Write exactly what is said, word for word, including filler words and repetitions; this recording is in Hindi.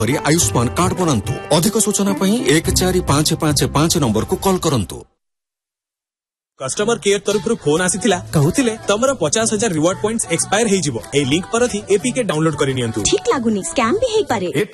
କରି ଆୟୁଷ୍ମାନ କାର୍ଡ ବନାନ୍ତୁ। ଅଧିକ ସୂଚନା ପାଇଁ ଏକ ଚାରି ପାଞ୍ଚ ପାଞ୍ଚ ପାଞ୍ଚ ନମ୍ବରକୁ କଲ୍ କରନ୍ତୁ। कस्टमर केयर तरफ फोन आसीथिला कहूतिले तमरो पचास हजार रिवार्ड पॉइंट्स एक्सपायर हे जिवो ए लिंक पर थी एपीके डाउनलोड करि नियंतु। ठीक लागुनी स्कैम भी हे पारे।